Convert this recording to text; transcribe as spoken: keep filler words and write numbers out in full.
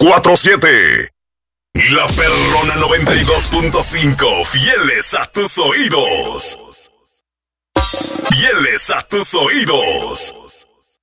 cuatro siete. La Perrona noventa y dos punto cinco, fieles a tus oídos. Fieles a tus oídos.